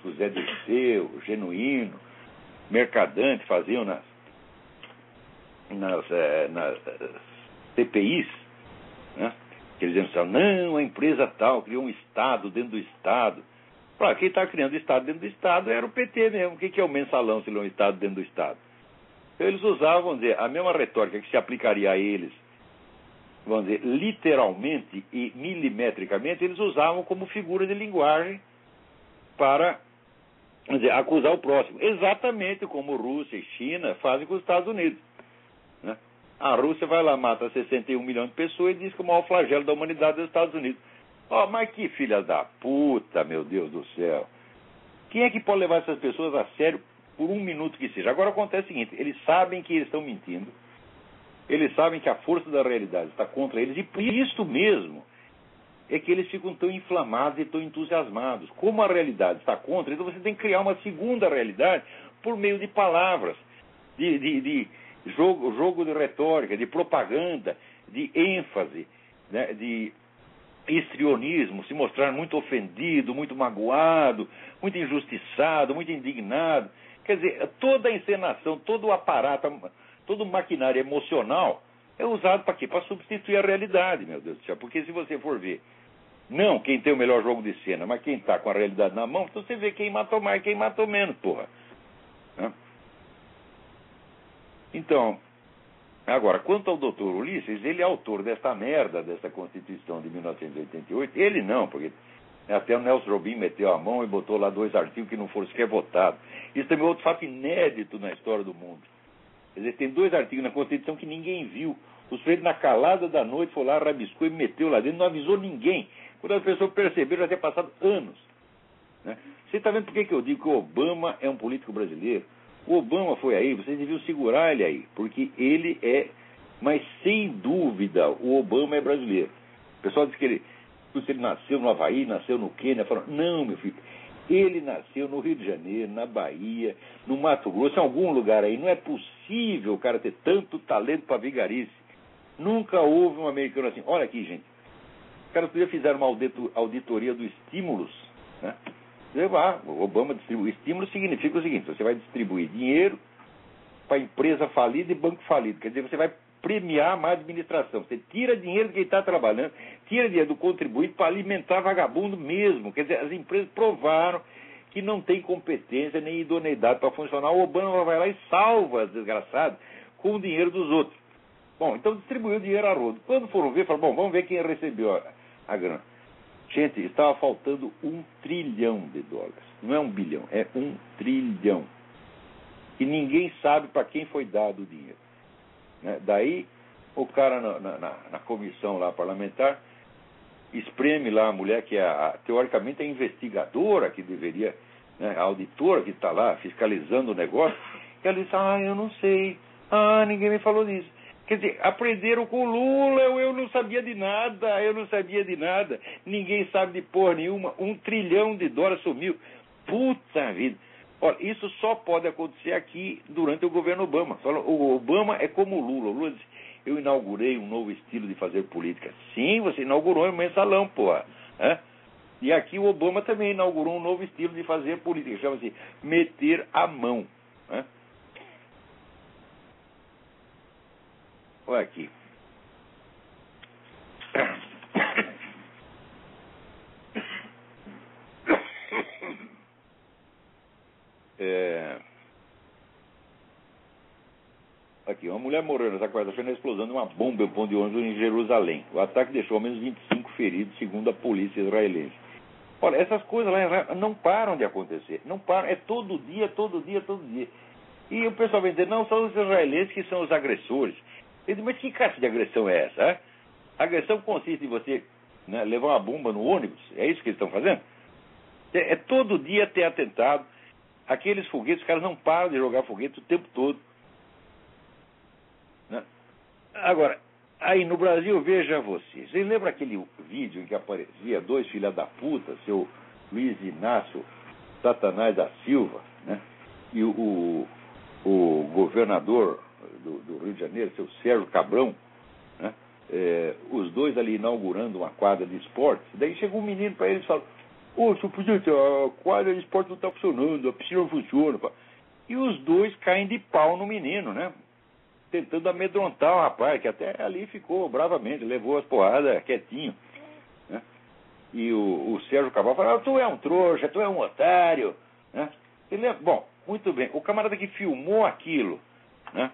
que o Zé Dirceu, o Genuíno, Mercadante faziam nas CPIs, né? Que eles diziam, não, a empresa tal criou um Estado dentro do Estado. Claro, quem está criando Estado dentro do Estado era o PT mesmo. O que é o mensalão se ele é um Estado dentro do Estado? Então eles usavam, vamos dizer, a mesma retórica que se aplicaria a eles, vamos dizer, literalmente e milimetricamente, eles usavam como figura de linguagem para, vamos dizer, acusar o próximo. Exatamente como Rússia e China fazem com os Estados Unidos, né? A Rússia vai lá, mata 61 milhões de pessoas e diz que o maior flagelo da humanidade é os Estados Unidos. Oh, mas que filha da puta, meu Deus do céu. Quem é que pode levar essas pessoas a sério por um minuto que seja? Agora acontece o seguinte, eles sabem que eles estão mentindo, eles sabem que a força da realidade está contra eles, e por isso mesmo é que eles ficam tão inflamados e tão entusiasmados. Como a realidade está contra, então você tem que criar uma segunda realidade por meio de palavras, de jogo de retórica, de propaganda, de ênfase, né, de histrionismo, se mostrar muito ofendido, muito magoado, muito injustiçado, muito indignado. Quer dizer, toda a encenação, todo o aparato, todo o maquinário emocional é usado para quê? Para substituir a realidade, meu Deus do céu. Porque se você for ver, não quem tem o melhor jogo de cena, mas quem está com a realidade na mão, então você vê quem matou mais, quem matou menos, porra. Então, agora, quanto ao doutor Ulisses, ele é autor desta merda, dessa Constituição de 1988. Ele não, porque até o Nelson Jobim meteu a mão e botou lá 2 artigos que não foram sequer votados. Isso também é outro fato inédito na história do mundo. Quer dizer, tem 2 artigos na Constituição que ninguém viu. O sujeito, na calada da noite, foi lá, rabiscou e meteu lá dentro, não avisou ninguém. Quando as pessoas perceberam, já tinha passado anos, né? Você está vendo por que eu digo que o Obama é um político brasileiro? O Obama foi aí, vocês deviam segurar ele aí, porque ele é, mas sem dúvida, o Obama é brasileiro. O pessoal diz que ele nasceu no Havaí, nasceu no Quênia, falam, não, meu filho, ele nasceu no Rio de Janeiro, na Bahia, no Mato Grosso, em algum lugar aí. Não é possível o cara ter tanto talento para vigarice. Nunca houve um americano assim. Olha aqui, gente, os caras fizeram uma auditoria do estímulos, né? O Obama distribui. Estímulo significa o seguinte: você vai distribuir dinheiro para empresa falida e banco falido. Quer dizer, você vai premiar a má administração. Você tira dinheiro de quem está trabalhando, tira dinheiro do contribuinte para alimentar vagabundo mesmo. Quer dizer, as empresas provaram que não tem competência nem idoneidade para funcionar. O Obama vai lá e salva as desgraçadas com o dinheiro dos outros. Bom, então distribuiu o dinheiro a rodo. Quando foram ver, falaram, bom, vamos ver quem recebeu a grana. Gente, estava faltando $1 trilhão. Não é 1 bilhão, é 1 trilhão. E ninguém sabe para quem foi dado o dinheiro, né? Daí, o cara na comissão lá parlamentar espreme lá a mulher que é teoricamente a investigadora que deveria, né, a auditora que está lá fiscalizando o negócio. E ela diz, eu não sei, ninguém me falou disso. Quer dizer, aprenderam com o Lula, eu não sabia de nada, ninguém sabe de porra nenhuma, $1 trilhão sumiu. Puta vida. Olha, isso só pode acontecer aqui durante o governo Obama. O Obama é como o Lula disse, eu inaugurei um novo estilo de fazer política. Sim, você inaugurou um mensalão, porra. E aqui o Obama também inaugurou um novo estilo de fazer política, chama-se meter a mão. Olha aqui. Aqui, uma mulher morreu nessa quarta-feira na explosão de uma bomba em um ponto de ônibus em Jerusalém. O ataque deixou ao menos 25 feridos, segundo a polícia israelense. Olha, essas coisas lá não param de acontecer. Não param. É todo dia. E o pessoal vem dizer, não, são os israelenses que são os agressores. Eu digo, mas que caixa de agressão é essa? A agressão consiste em você, né, levar uma bomba no ônibus? É isso que eles estão fazendo? É todo dia ter atentado. Aqueles foguetes, os caras não param de jogar foguete o tempo todo. Né? Agora, aí no Brasil, veja vocês. Vocês lembram aquele vídeo em que aparecia 2 filha da puta, seu Luiz Inácio Satanás da Silva, né? E o governador do Rio de Janeiro, seu Sérgio Cabrão, né? Os dois ali inaugurando uma quadra de esportes. Daí chegou um menino para eles e falou, Ô, senhor presidente, a quadra de esporte não está funcionando, a piscina não funciona. Pá. E os dois caem de pau no menino, né? Tentando amedrontar o rapaz, que até ali ficou bravamente, levou as porradas quietinho. Né? E o Sérgio Cabral falou, tu é um trouxa, tu é um otário. Né? Bom, muito bem. O camarada que filmou aquilo, né?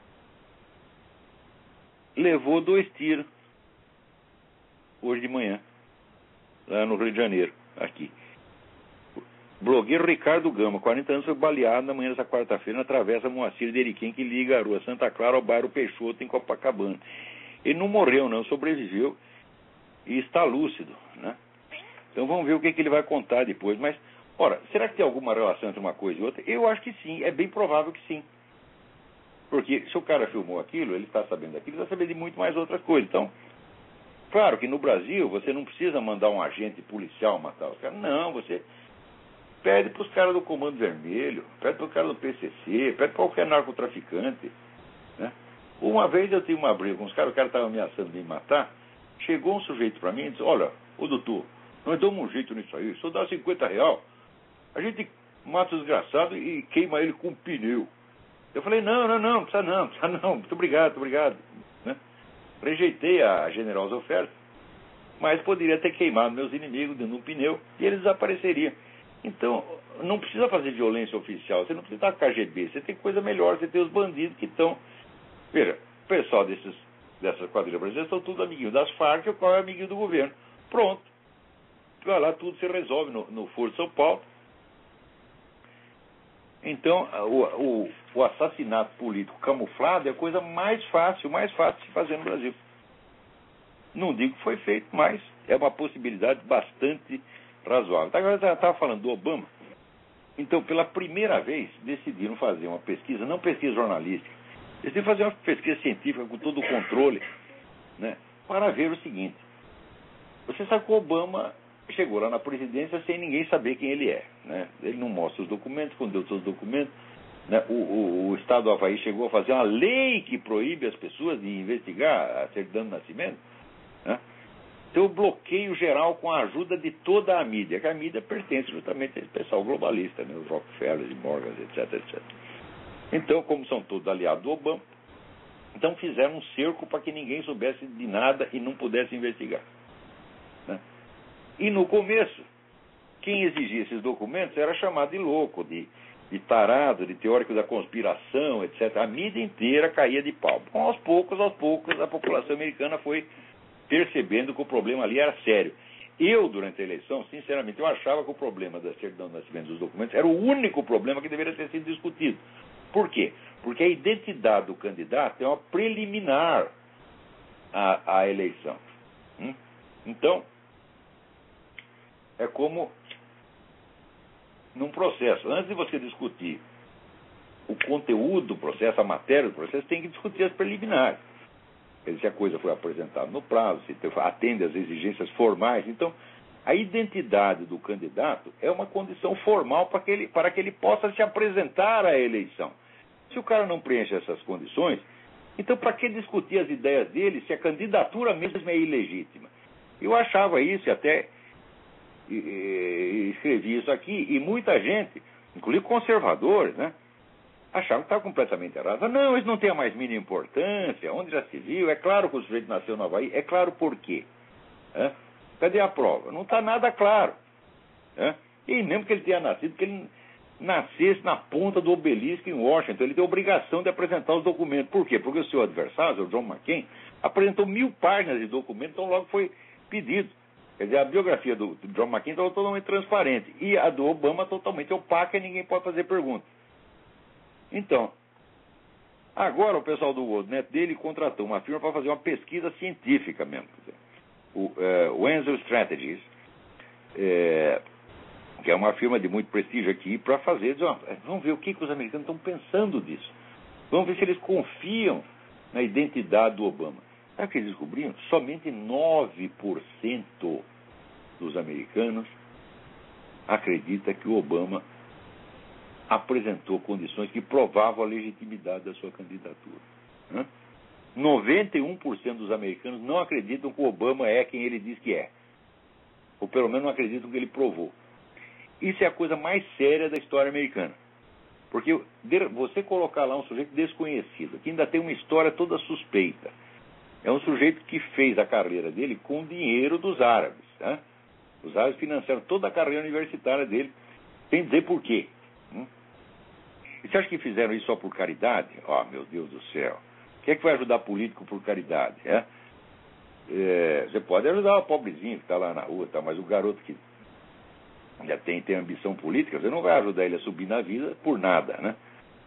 Levou 2 tiros hoje de manhã, lá no Rio de Janeiro, aqui. Blogueiro Ricardo Gama, 40 anos, foi baleado na manhã dessa quarta-feira na travessa Moacir de Eriquim, que liga a rua Santa Clara ao bairro Peixoto, em Copacabana. Ele não morreu, não, sobreviveu e está lúcido, né? Então vamos ver o que ele vai contar depois. Mas, ora, será que tem alguma relação entre uma coisa e outra? Eu acho que sim, é bem provável que sim. Porque se o cara filmou aquilo, ele está sabendo daquilo, ele está sabendo de muito mais outras coisas. Então, claro que no Brasil você não precisa mandar um agente policial matar os caras. Não, você pede para os caras do Comando Vermelho, pede para os caras do PCC, pede para qualquer narcotraficante. Né? Uma vez eu tive uma briga com os caras, o cara estava ameaçando me matar. Chegou um sujeito para mim e disse, olha, ô doutor, nós damos um jeito nisso aí, só dá R$50, a gente mata o desgraçado e queima ele com um pneu. Eu falei, não precisa não, muito obrigado. Né? Rejeitei a generosa oferta, mas poderia ter queimado meus inimigos dentro de um pneu e eles desapareceriam. Então, não precisa fazer violência oficial, você não precisa estar KGB, você tem coisa melhor, você tem os bandidos que estão... Veja, o pessoal dessas quadrilhas brasileiras são tudo amiguinhos das Farc, o qual é amiguinho do governo. Pronto. Vai lá, tudo se resolve no Foro de São Paulo. Então, o assassinato político camuflado é a coisa mais fácil de se fazer no Brasil. Não digo que foi feito, mas é uma possibilidade bastante razoável. Agora eu estava falando do Obama. Então, pela primeira vez, decidiram fazer uma pesquisa, não pesquisa jornalística, decidiram fazer uma pesquisa científica com todo o controle, né, para ver o seguinte. Você sabe que o Obama chegou lá na presidência sem ninguém saber quem ele é. Né? Ele não mostra os documentos, escondeu todos os documentos. Né? O Estado do Havaí chegou a fazer uma lei que proíbe as pessoas de investigar a certidão de nascimento. Né? Então, o bloqueio geral com a ajuda de toda a mídia, que a mídia pertence justamente a esse pessoal globalista, né? Os Rockefeller e Morgan, etc. Então, como são todos aliados do Obama, então fizeram um cerco para que ninguém soubesse de nada e não pudesse investigar. Né? E no começo, quem exigia esses documentos era chamado de louco, de tarado, de teórico da conspiração, etc. A mídia inteira caía de pau. Bom, aos poucos, a população americana foi percebendo que o problema ali era sério. Eu, durante a eleição, sinceramente, eu achava que o problema da certidão de nascimento dos documentos era o único problema que deveria ter sido discutido. Por quê? Porque a identidade do candidato é uma preliminar à eleição. Então, é como num processo. Antes de você discutir o conteúdo do processo, a matéria do processo, tem que discutir as preliminares. Quer dizer, se a coisa foi apresentada no prazo, se atende às exigências formais. Então, a identidade do candidato é uma condição formal para que ele possa se apresentar à eleição. Se o cara não preenche essas condições, então para que discutir as ideias dele se a candidatura mesmo é ilegítima? Eu achava isso e até escrevi isso aqui, e muita gente, inclusive conservadores, né, achavam que estava completamente errado. Não, isso não tem a mais mínima importância, onde já se viu, é claro que o sujeito nasceu no Havaí, é claro por quê. Cadê a prova? Não está nada claro. E mesmo que ele tenha nascido, que ele nascesse na ponta do obelisco em Washington, ele tem a obrigação de apresentar os documentos. Por quê? Porque o seu adversário, o John McCain, apresentou 1000 páginas de documentos, então logo foi pedido. Quer dizer, a biografia do John McCain estava totalmente transparente e a do Obama totalmente opaca e ninguém pode fazer perguntas. Então, agora o pessoal do WorldNet dele contratou uma firma para fazer uma pesquisa científica mesmo. O Enzo Strategies, que é uma firma de muito prestígio aqui, para fazer, vamos ver o que os americanos estão pensando disso. Vamos ver se eles confiam na identidade do Obama. Sabe o que eles descobriram? Somente 9% dos americanos acredita que o Obama apresentou condições que provavam a legitimidade da sua candidatura. 91% dos americanos não acreditam que o Obama é quem ele diz que é. Ou pelo menos não acreditam que ele provou. isso é a coisa mais séria da história americana. Porque você colocar lá um sujeito desconhecido, que ainda tem uma história toda suspeita, é um sujeito que fez a carreira dele com dinheiro dos árabes. Né? Os árabes financiaram toda a carreira universitária dele, sem dizer por quê. E você acha que fizeram isso só por caridade? Oh, meu Deus do céu. Quem é que vai ajudar político por caridade? Você pode ajudar o pobrezinho que está lá na rua, tá? Mas o garoto que já tem ambição política, você não vai ajudar ele a subir na vida por nada, né?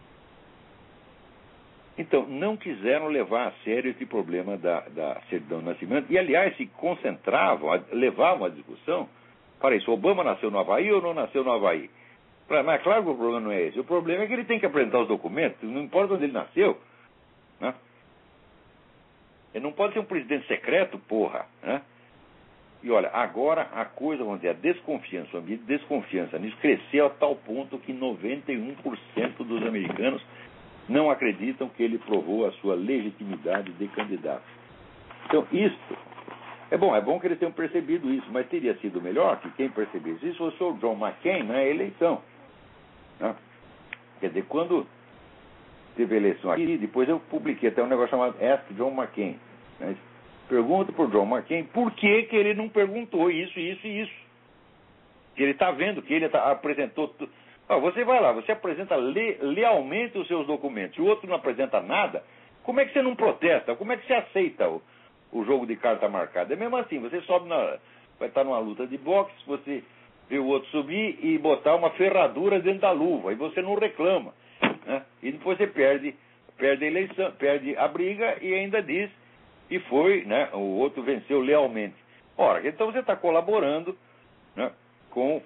Então, não quiseram levar a sério esse problema da certidão de nascimento. E, aliás, se concentravam, levavam a discussão para isso. Obama nasceu no Havaí ou não nasceu no Havaí? Mas, claro que o problema não é esse. O problema é que ele tem que apresentar os documentos, não importa onde ele nasceu. Né? Ele não pode ser um presidente secreto, porra. Né? E olha, agora a coisa, vamos dizer, a desconfiança, o ambiente de desconfiança nisso cresceu a tal ponto que 91% dos americanos não acreditam que ele provou a sua legitimidade de candidato. Então, isto é bom que eles tenham percebido isso, mas teria sido melhor que quem percebesse isso fosse o John McCain na eleição. Né? Quer dizer, quando teve a eleição aqui, depois eu publiquei até um negócio chamado Ask John McCain. Né? Pergunta para o John McCain por que ele não perguntou isso, isso e isso. Que ele está vendo que ele apresentou... Você vai lá, você apresenta lealmente os seus documentos e o outro não apresenta nada, como é que você não protesta? Como é que você aceita o jogo de carta marcada? É mesmo assim, você sobe vai estar numa luta de boxe, você vê o outro subir e botar uma ferradura dentro da luva, e você não reclama. Né? E depois você perde a eleição, perde a briga e ainda diz que foi, né, o outro venceu lealmente. Ora, então você está colaborando, né, com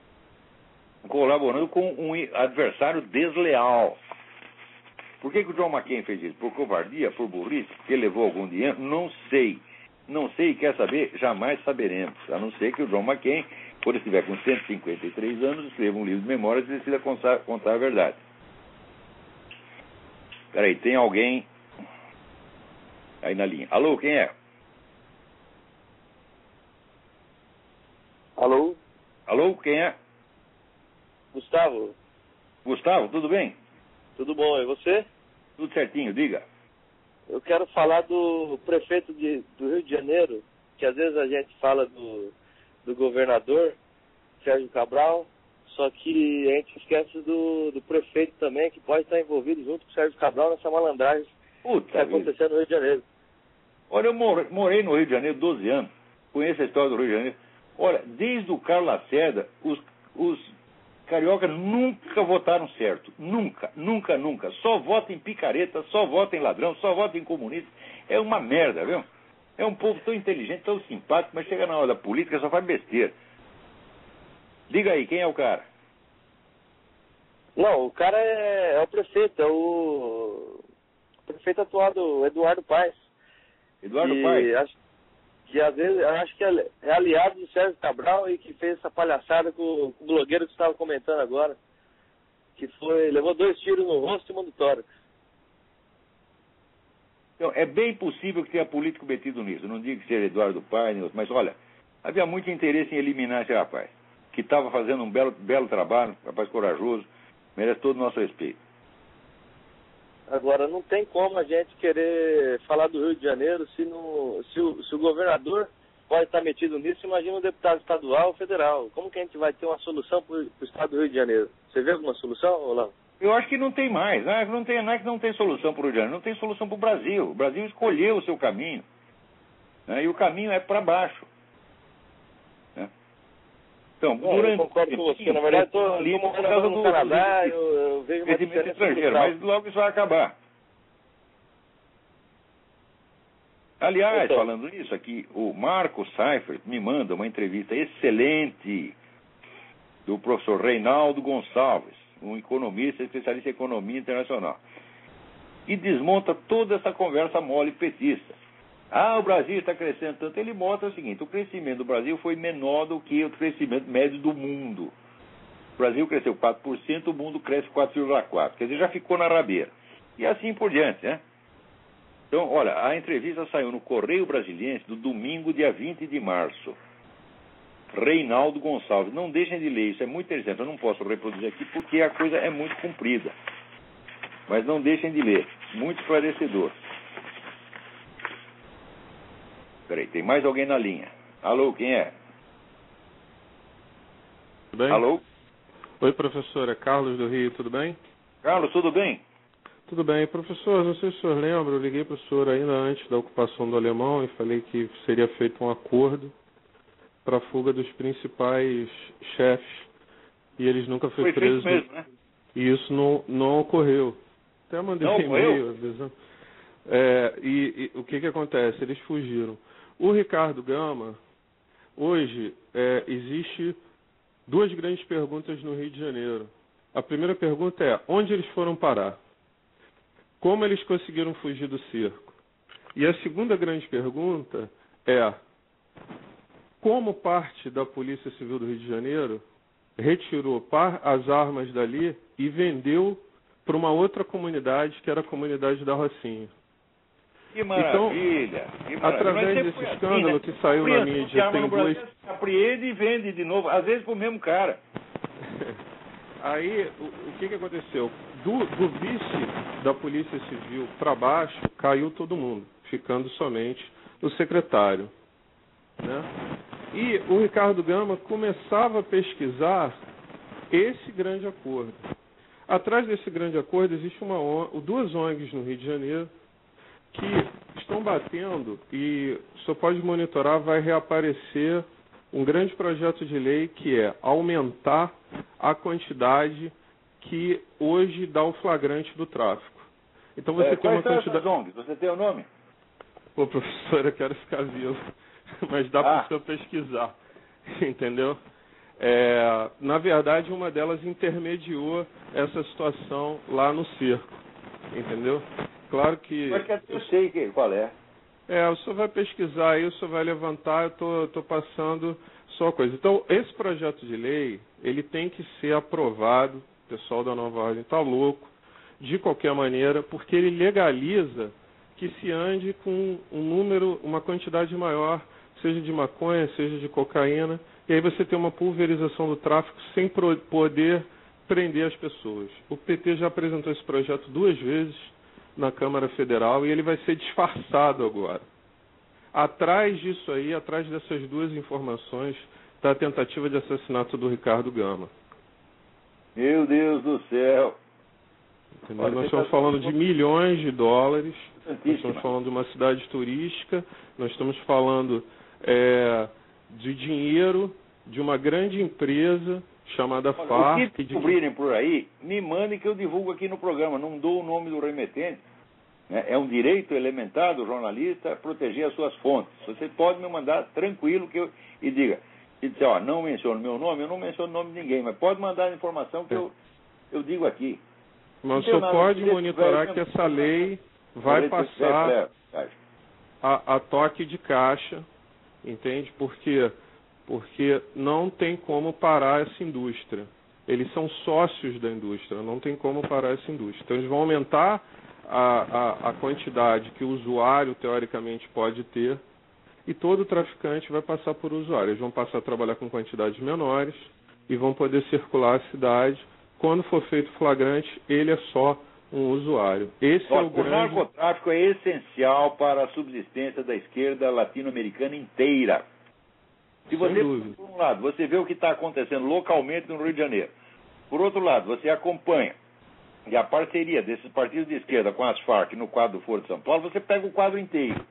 um adversário desleal. Por que o John McCain fez isso? Por covardia? Por burrice? Porque ele levou algum dinheiro? Não sei. Não sei e quer saber? Jamais saberemos. A não ser que o John McCain, quando estiver com 153 anos, escreva um livro de memórias e decida contar a verdade. Peraí, tem alguém aí na linha. Alô, quem é? Alô? Alô, quem é? Gustavo? Gustavo, tudo bem? Tudo bom, e você? Tudo certinho, diga. Eu quero falar do prefeito do Rio de Janeiro, que às vezes a gente fala do governador, Sérgio Cabral, só que a gente esquece do prefeito também, que pode estar envolvido junto com o Sérgio Cabral nessa malandragem que está acontecendo no Rio de Janeiro. Olha, eu morei no Rio de Janeiro 12 anos, conheço a história do Rio de Janeiro. Olha, desde o Carlos Lacerda, os carioca nunca votaram certo. Nunca, nunca, nunca. Só vota em picareta, só vota em ladrão, só vota em comunista. É uma merda, viu? É um povo tão inteligente, tão simpático, mas chega na hora da política só faz besteira. Diga aí, quem é o cara? Não, o cara é o prefeito, é o prefeito atual do Eduardo Paes. Eduardo Paes? Que às vezes, eu acho que é aliado do Sérgio Cabral e que fez essa palhaçada com o blogueiro que você estava comentando agora, que levou 2 tiros no rosto e uma do tórax. Então, é bem possível que tenha político metido nisso. Eu não digo que seja Eduardo Paes, mas olha, havia muito interesse em eliminar esse rapaz, que estava fazendo um belo trabalho, rapaz corajoso, merece todo o nosso respeito. Agora, não tem como a gente querer falar do Rio de Janeiro se o governador pode estar metido nisso. Imagina o deputado estadual ou federal. Como que a gente vai ter uma solução para o estado do Rio de Janeiro? Você vê alguma solução, Olavo? Eu acho que não tem mais. Não é que não tem solução para o Rio de Janeiro, não tem solução para o Brasil. O Brasil escolheu o seu caminho. Né? E o caminho é para baixo. Né? Então, eu concordo com você. Na verdade, estou morando no Canadá, eu vejo uma diferença estrangeiro, mas logo isso vai acabar. Aliás, então, falando nisso aqui, o Marco Seifert me manda uma entrevista excelente do professor Reinaldo Gonçalves, um economista, especialista em economia internacional, e desmonta toda essa conversa mole petista. O Brasil está crescendo tanto. Ele mostra o seguinte: o crescimento do Brasil foi menor do que o crescimento médio do mundo. O Brasil cresceu 4%, o mundo cresce 4,4%. Quer dizer, já ficou na rabeira. E assim por diante, né? Então, olha, a entrevista saiu no Correio Brasiliense do domingo, dia 20 de março. Reinaldo Gonçalves. Não deixem de ler, isso é muito interessante. Eu não posso reproduzir aqui porque a coisa é muito comprida. Mas não deixem de ler. Muito esclarecedor. Peraí, tem mais alguém na linha. Alô, quem é? Tudo bem? Alô? Oi, professor. É Carlos do Rio, tudo bem? Carlos, tudo bem? Tudo bem. Professor, não sei se o senhor lembra, eu liguei para o senhor ainda antes da ocupação do Alemão e falei que seria feito um acordo para a fuga dos principais chefes e eles nunca foram presos. Foi feito mesmo, né? E isso não ocorreu. Até mandei um e-mail avisando. E o que acontece? Eles fugiram. O Ricardo Gama, hoje, existe duas grandes perguntas no Rio de Janeiro. A primeira pergunta é, onde eles foram parar? Como eles conseguiram fugir do cerco? E a segunda grande pergunta é, como parte da Polícia Civil do Rio de Janeiro retirou as armas dali e vendeu para uma outra comunidade, que era a comunidade da Rocinha. Que maravilha! Então, que maravilha. através desse escândalo que saiu na mídia, tem dois... Apreende e vende de novo, às vezes pro mesmo cara. Aí, o que aconteceu? Do vice da Polícia Civil para baixo, caiu todo mundo, ficando somente o secretário. Né? E o Ricardo Gama começava a pesquisar esse grande acordo. Atrás desse grande acordo existe duas ONGs no Rio de Janeiro que estão batendo e o senhor pode monitorar, vai reaparecer um grande projeto de lei que é aumentar a quantidade que hoje dá o flagrante do tráfico. Então você tem uma quantidade... ONGs? Você tem o nome? Pô, professor, eu quero ficar vivo, mas dá para o senhor pesquisar, entendeu? Na verdade, uma delas intermediou essa situação lá no cerco, entendeu? Claro que... Mas eu sei qual é. O senhor vai pesquisar aí, o senhor vai levantar, eu estou passando só coisa. Então, esse projeto de lei, ele tem que ser aprovado, o pessoal da Nova Ordem está louco, de qualquer maneira, porque ele legaliza que se ande com uma quantidade maior, seja de maconha, seja de cocaína, e aí você tem uma pulverização do tráfico sem poder prender as pessoas. O PT já apresentou esse projeto 2 vezes na Câmara Federal e ele vai ser disfarçado agora. Atrás disso aí, atrás dessas duas informações, está a tentativa de assassinato do Ricardo Gama. Meu Deus do céu! Olha, nós estamos falando de milhões de dólares, nós estamos falando de uma cidade turística, nós estamos falando de dinheiro de uma grande empresa chamada FARC. O que descobrirem por aí, me mandem que eu divulgo aqui no programa. Não dou o nome do remetente. Né? É um direito elementar do jornalista proteger as suas fontes. Você pode me mandar tranquilo e diga, não menciono meu nome, eu não menciono o nome de ninguém, mas pode mandar a informação que eu digo aqui. Mas o senhor pode monitorar que essa lei vai passar a toque de caixa, entende? Porque não tem como parar essa indústria. Eles são sócios da indústria, não tem como parar essa indústria. Então eles vão aumentar a quantidade que o usuário, teoricamente, pode ter, e todo traficante vai passar por usuário. Eles vão passar a trabalhar com quantidades menores e vão poder circular a cidade. Quando for feito flagrante, ele é só um usuário. O narcotráfico é essencial para a subsistência da esquerda latino-americana inteira. Se você, por um lado, você vê o que está acontecendo localmente no Rio de Janeiro, por outro lado, você acompanha e a parceria desses partidos de esquerda com as Farc no quadro do Foro de São Paulo, você pega o quadro inteiro.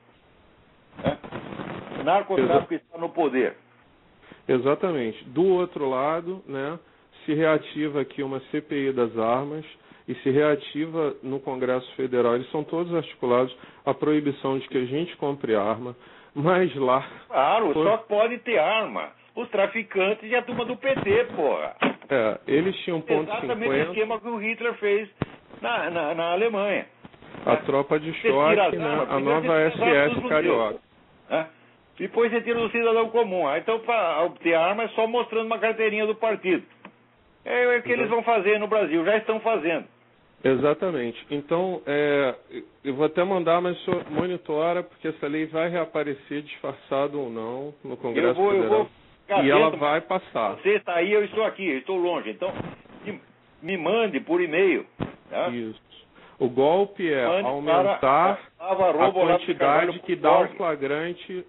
O narcotráfico está no poder. Exatamente. Do outro lado, né, se reativa aqui uma CPI das armas e se reativa no Congresso Federal. Eles são todos articulados a proibição de que a gente compre arma, mas lá... Claro, só pode ter arma os traficantes e a turma do PT, porra. Eles tinham ponto exatamente 50. o esquema que o Hitler fez na Alemanha. A tropa de choque, né, a nova SS carioca. Depois você tira do cidadão comum. Então, para obter arma é só mostrando uma carteirinha do partido. É o que eles vão fazer no Brasil, já estão fazendo. Exatamente. Então, eu vou até mandar, mas o senhor monitora, porque essa lei vai reaparecer, disfarçado ou não, no Congresso Federal. e ela vai passar. Você está aí, eu estou aqui, eu estou longe. Então, me mande por e-mail. Tá? Isso. O golpe é aumentar a quantidade que dá o flagrante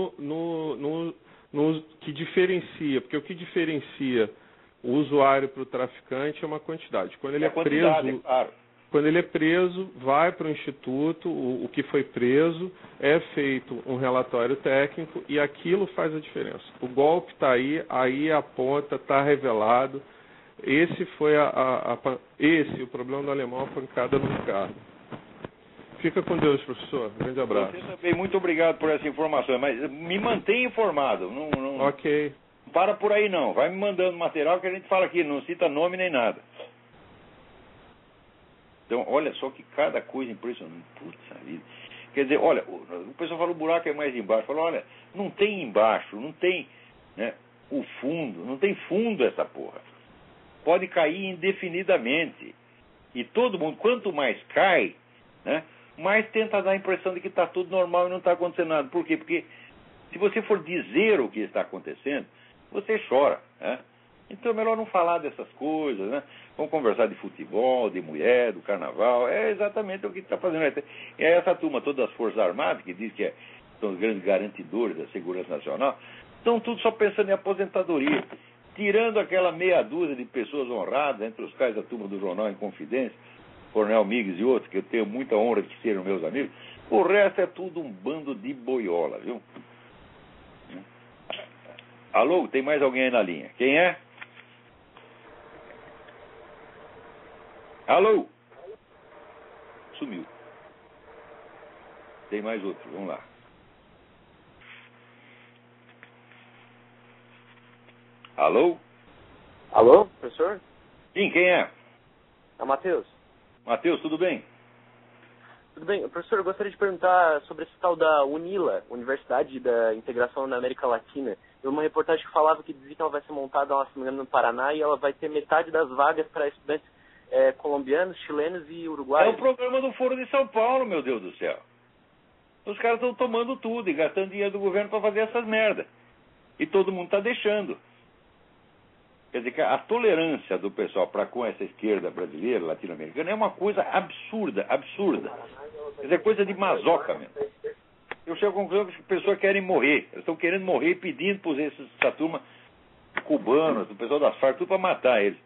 que diferencia. Porque o que diferencia o usuário para o traficante é uma quantidade. Quando ele quando ele é preso, vai para o instituto, o que foi preso, é feito um relatório técnico e aquilo faz a diferença. O golpe está aí a ponta, está revelado. Esse foi o problema do alemão, a pancada no carro. Fica com Deus, professor. Grande abraço. Você também, muito obrigado por essa informação, mas me mantenha informado. Não, ok. Para por aí não, vai me mandando material que a gente fala aqui, não cita nome nem nada. Então, olha só que cada coisa impressionante. Putz, vida. Quer dizer, olha, o pessoal fala o buraco é mais embaixo. Fala, olha, não tem embaixo, não tem, né, o fundo, não tem fundo essa porra. Pode cair indefinidamente. E todo mundo, quanto mais cai, né, mais tenta dar a impressão de que está tudo normal e não está acontecendo nada. Por quê? Porque se você for dizer o que está acontecendo, você chora, né? Então é melhor não falar dessas coisas, né? Vamos conversar de futebol, de mulher, do carnaval. É exatamente o que está fazendo. É essa turma toda das Forças Armadas, que diz que são os grandes garantidores da segurança nacional, estão tudo só pensando em aposentadoria. Tirando aquela meia dúzia de pessoas honradas, entre os quais a turma do Jornal em Confidência, Coronel Migues e outros, que eu tenho muita honra de que sejam meus amigos, o resto é tudo um bando de boiola, viu? Alô, tem mais alguém aí na linha? Quem é? Alô? Sumiu. Tem mais outro, vamos lá. Alô? Alô, professor? Sim, quem é? É o Matheus. Matheus, tudo bem? Tudo bem. Professor, eu gostaria de perguntar sobre esse tal da UNILA, Universidade da Integração na América Latina. Eu vi uma reportagem que falava que dizia que ela vai ser montada, se não me engano, no Paraná, e ela vai ter metade das vagas para estudantes colombianos, chilenos e uruguaios. É o programa do Foro de São Paulo, meu Deus do céu. Os caras estão tomando tudo e gastando dinheiro do governo para fazer essas merdas. E todo mundo está deixando. Quer dizer que a tolerância do pessoal para com essa esquerda brasileira, latino-americana, é uma coisa absurda, absurda. Quer dizer, coisa de masoca mesmo. Eu chego à conclusão que as pessoas querem morrer. Elas estão querendo morrer pedindo por essa turma cubanos, o pessoal das Farc, tudo para matar eles.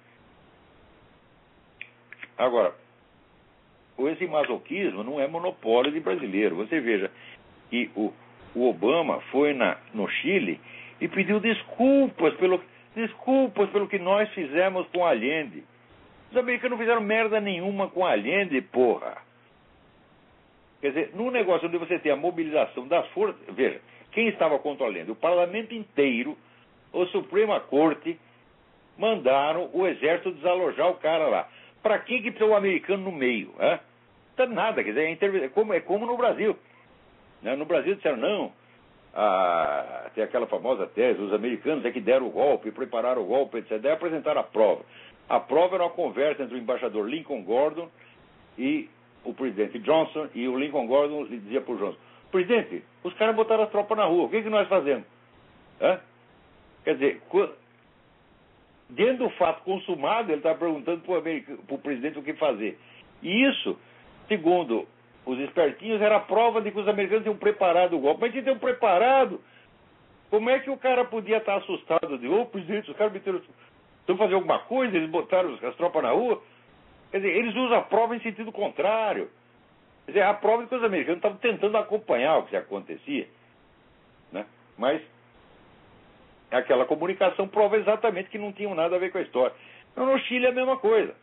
Agora, esse masoquismo não é monopólio de brasileiro. Você veja que o Obama foi no Chile e pediu desculpas pelo que nós fizemos com Allende. Os americanos não fizeram merda nenhuma com Allende, porra. Quer dizer, num negócio onde você tem a mobilização das forças... Veja, quem estava contra o Allende? O parlamento inteiro, a Suprema Corte, mandaram o exército desalojar o cara lá. Para que precisa o americano no meio? Não tá nada, quer dizer, é como no Brasil. No Brasil disseram, não, tem aquela famosa tese, os americanos é que deram o golpe, prepararam o golpe, etc. Daí apresentaram a prova. A prova era uma conversa entre o embaixador Lincoln Gordon e o presidente Johnson, e o Lincoln Gordon lhe dizia para o Johnson, presidente, os caras botaram as tropas na rua, o que nós fazemos? Quer dizer, dentro do fato consumado, ele está perguntando para o presidente o que fazer. E isso, segundo os espertinhos, era a prova de que os americanos tinham preparado o golpe. Mas se tinham preparado, como é que o cara podia estar assustado de, presidente, os caras estão fazendo alguma coisa, eles botaram as tropas na rua? Quer dizer, eles usam a prova em sentido contrário. Quer dizer, a prova de que os americanos estavam tentando acompanhar o que acontecia. Né? Mas aquela comunicação prova exatamente que não tinham nada a ver com a história. Então, no Chile é a mesma coisa.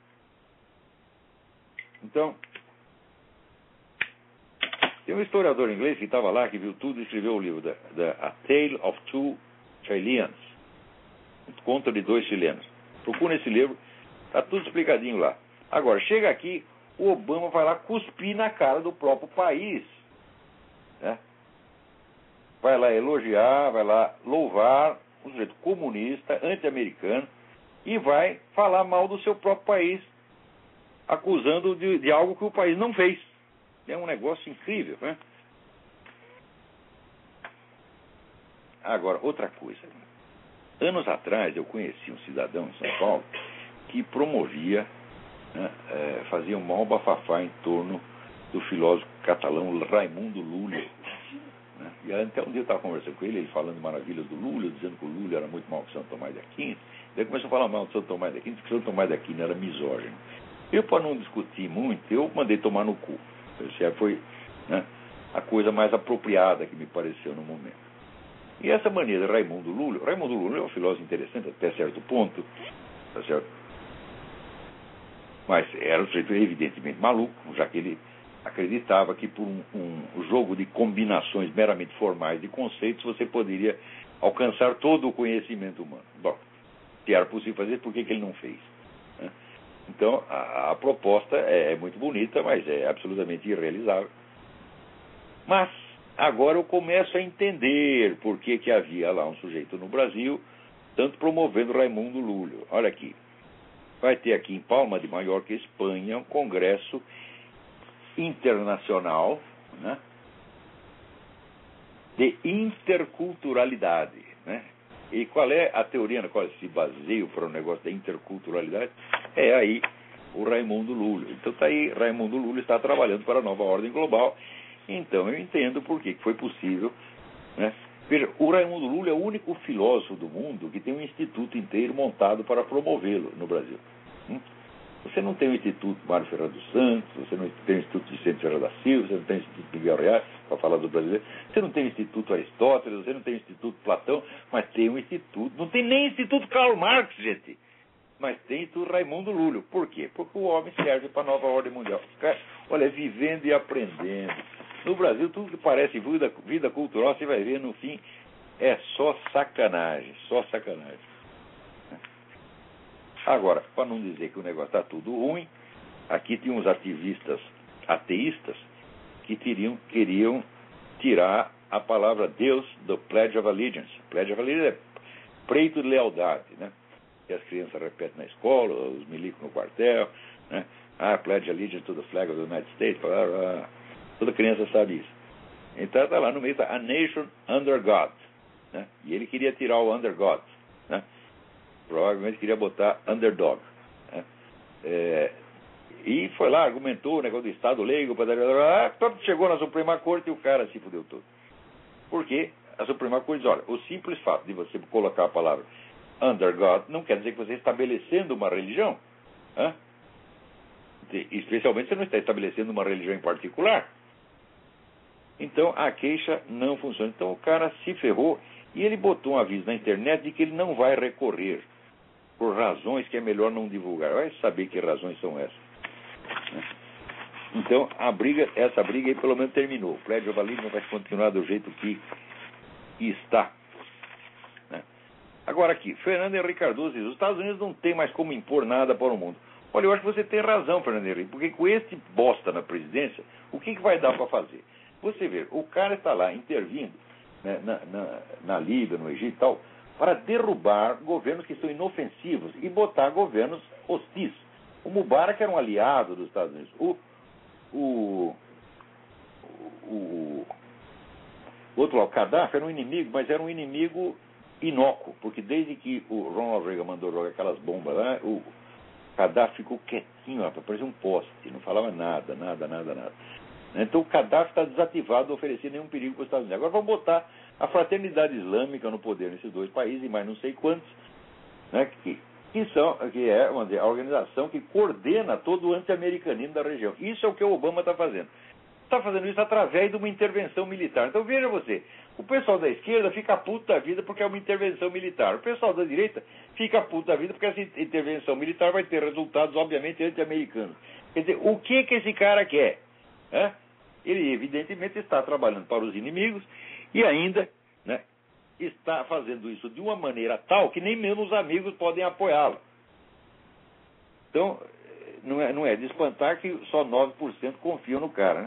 Então, tem um historiador inglês que estava lá, que viu tudo e escreveu o livro A Tale of Two Chileans, Conto de Dois Chilenos. Procura esse livro, está tudo explicadinho lá. Agora, chega aqui, o Obama vai lá cuspir na cara do próprio país. Né? Vai lá elogiar, vai lá louvar um sujeito comunista, anti-americano, e vai falar mal do seu próprio país, acusando de algo que o país não fez. É um negócio incrível, né? Agora, outra coisa. anos atrás eu conheci um cidadão em São Paulo que promovia, né, fazia um maior bafafá em torno do filósofo catalão Raimundo Lúlio. Né? E até um dia eu estava conversando com ele falando maravilhas do Lúlio, dizendo que o Lúlio era muito mal que São Tomás de Aquino. Daí começou a falar mal de São Tomás de Aquino, porque São Tomás de Aquino era misógino. Eu, para não discutir muito, eu mandei tomar no cu. Essa foi, né, a coisa mais apropriada que me pareceu no momento. E essa maneira de Raimundo Lúlio é um filósofo interessante até certo ponto, tá certo? Mas era um sujeito evidentemente maluco, já que ele acreditava que por um jogo de combinações meramente formais de conceitos você poderia alcançar todo o conhecimento humano. Bom, se era possível fazer, por que ele não fez? Né? Então, a proposta é muito bonita, mas é absolutamente irrealizável. Mas, agora eu começo a entender por que havia lá um sujeito no Brasil, tanto promovendo Raimundo Lúlio. Olha aqui, vai ter aqui em Palma de Mallorca, Espanha, um congresso internacional, né, de interculturalidade, né? E qual é a teoria na qual se baseia para o negócio da interculturalidade? É aí o Raimundo Lúlio. Então está aí, Raimundo Lúlio está trabalhando para a nova ordem global. Então eu entendo por que foi possível, né? Veja, o Raimundo Lúlio é o único filósofo do mundo que tem um instituto inteiro montado para promovê-lo no Brasil. Você não tem o Instituto Mário Ferreira dos Santos, você não tem o Instituto Vicente Ferreira da Silva, você não tem o Instituto Miguel Reale, para falar do brasileiro, você não tem o Instituto Aristóteles, você não tem o Instituto Platão, mas tem um instituto, não tem nem o Instituto Karl Marx, gente, mas tem o Instituto Raimundo Lúlio. Por quê? Porque o homem serve para a nova ordem mundial. Olha, vivendo e aprendendo. No Brasil, tudo que parece vida cultural, você vai ver, no fim, é só sacanagem, só sacanagem. Agora, para não dizer que o negócio está tudo ruim, aqui tem uns ativistas ateístas que queriam tirar a palavra Deus do Pledge of Allegiance. Pledge of Allegiance é preito de lealdade, né? Que as crianças repetem na escola, os milicos no quartel, né? Pledge Allegiance to the flag of the United States, blá, blá. Toda criança sabe isso. Então está lá no meio, tá, a nation under God, né? E ele queria tirar o under God, né? Provavelmente queria botar underdog, né? E foi lá, argumentou o negócio do Estado leigo, chegou na Suprema Corte e o cara se fudeu todo. Porque a Suprema Corte diz, olha, o simples fato de você colocar a palavra under God não quer dizer que você está estabelecendo uma religião, né? Especialmente você não está estabelecendo uma religião em particular. Então a queixa não funciona. Então o cara se ferrou e ele botou um aviso na internet de que ele não vai recorrer por razões que é melhor não divulgar. Vai saber que razões são essas, né? Então essa briga aí pelo menos terminou. O Pledge of Allegiance vai continuar do jeito que está, né? Agora aqui, Fernando Henrique Cardoso diz, os Estados Unidos não tem mais como impor nada para o mundo. Olha, eu acho que você tem razão, Fernando Henrique, porque com este bosta na presidência, o que vai dar para fazer? Você vê, o cara está lá intervindo, né, na Líbia, no Egito e tal, para derrubar governos que são inofensivos e botar governos hostis. O Mubarak era um aliado dos Estados Unidos. O outro lá, o Gaddafi, era um inimigo, mas era um inimigo inócuo, porque desde que o Ronald Reagan mandou jogar aquelas bombas lá, o Gaddafi ficou quietinho, parecia um poste, não falava nada. Então o Gaddafi está desativado de oferecer nenhum perigo para os Estados Unidos. Agora vamos botar a fraternidade islâmica no poder nesses dois países, e mais não sei quantos, né, que é, vamos dizer, a organização que coordena todo o anti-americanismo da região. Isso é o que o Obama está fazendo. Está fazendo isso através de uma intervenção militar. Então veja você, o pessoal da esquerda fica puto da vida porque é uma intervenção militar. O pessoal da direita fica puto da vida porque essa intervenção militar vai ter resultados, obviamente, anti-americanos. Quer dizer, o que esse cara quer? Ele, evidentemente, está trabalhando para os inimigos e ainda, né, está fazendo isso de uma maneira tal que nem mesmo os amigos podem apoiá-lo. Então, não é de espantar que só 9% confiam no cara, né?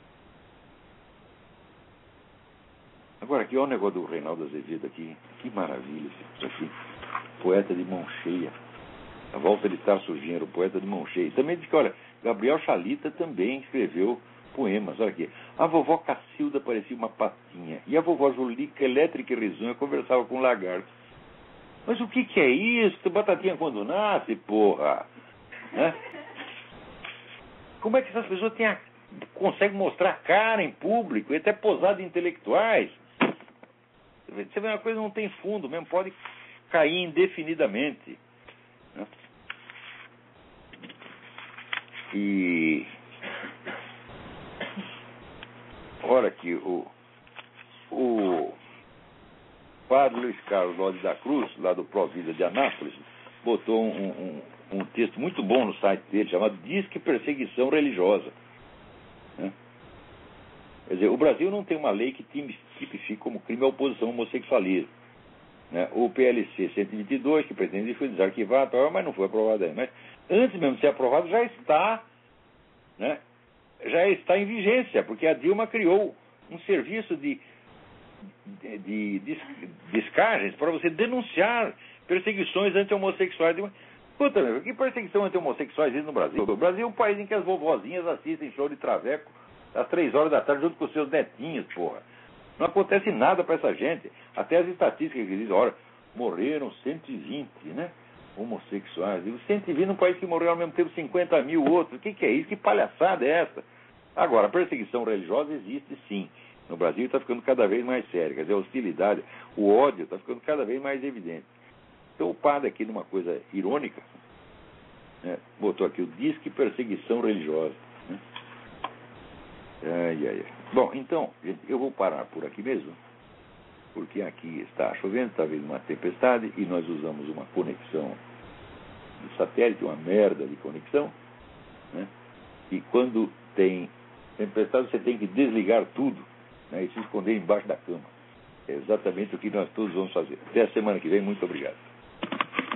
Agora, aqui, olha o negócio do Reinaldo Azevedo aqui. Que maravilha isso aqui. Poeta de mão cheia. A volta de Tarso Genro, poeta de mão cheia. E também diz que, olha, Gabriel Chalita também escreveu poemas. Olha aqui. A vovó Cacilda parecia uma patinha. E a vovó Julica, elétrica e risonha, conversava com um lagarto. Mas o que é isso? Batatinha quando nasce, porra? Né? Como é que essas pessoas conseguem mostrar cara em público e até posar de intelectuais? Você vê, uma coisa não tem fundo mesmo, pode cair indefinidamente. Né? E olha aqui, o padre Luiz Carlos Lodi da Cruz, lá do Provida de Anápolis, botou um texto muito bom no site dele, chamado Disque Perseguição Religiosa. Né? Quer dizer, o Brasil não tem uma lei que tipifique como crime a oposição ao homossexualismo. Né? O PLC 122, que pretende foi desarquivado, mas não foi aprovado ainda. Mas antes mesmo de ser aprovado, já está, né? Já está em vigência, porque a Dilma criou um serviço de descargas para você denunciar perseguições anti-homossexuais. Puta, meu, que perseguição anti-homossexuais existe no Brasil? O Brasil é um país em que as vovozinhas assistem show de traveco às 3 horas da tarde junto com os seus netinhos, porra. Não acontece nada para essa gente. Até as estatísticas que dizem, olha, morreram 120, né? Homossexuais. E 120 num país que morreram ao mesmo tempo 50 mil outros. O que é isso? Que palhaçada é essa? Agora, a perseguição religiosa existe sim. No Brasil está ficando cada vez mais séria. Quer dizer, a hostilidade, o ódio está ficando cada vez mais evidente. Então o padre aqui, numa coisa irônica, né, botou aqui o Disque Perseguição Religiosa. Né? Ai. Bom, então, gente, eu vou parar por aqui mesmo, porque aqui está chovendo, está vindo uma tempestade, e nós usamos uma conexão do satélite, uma merda de conexão, né? E quando tem tempestade, você tem que desligar tudo, né, e se esconder embaixo da cama. É exatamente o que nós todos vamos fazer. Até a semana que vem, muito obrigado.